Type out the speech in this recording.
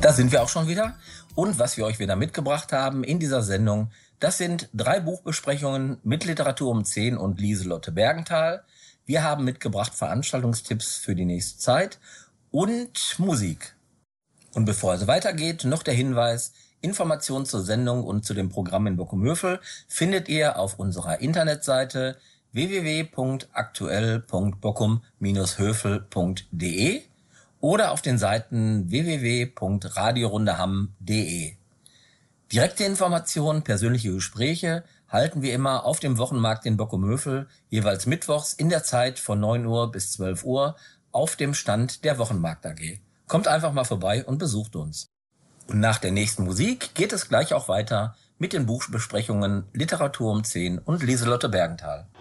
Da sind wir auch schon wieder. Und was wir euch wieder mitgebracht haben in dieser Sendung, das sind 3 Buchbesprechungen mit Literatur um 10 und Lieselotte Bergenthal. Wir haben mitgebracht Veranstaltungstipps für die nächste Zeit und Musik. Und bevor es weitergeht, noch der Hinweis: Informationen zur Sendung und zu dem Programm in Bockum-Hövel findet ihr auf unserer Internetseite www.aktuell.bockum-hövel.de oder auf den Seiten www.radiorundehamm.de. Direkte Informationen, persönliche Gespräche halten wir immer auf dem Wochenmarkt in Bockum-Hövel, jeweils mittwochs in der Zeit von 9 Uhr bis 12 Uhr auf dem Stand der Wochenmarkt AG. Kommt einfach mal vorbei und besucht uns. Und nach der nächsten Musik geht es gleich auch weiter mit den Buchbesprechungen Literatur um 10 und Lieselotte Bergenthal.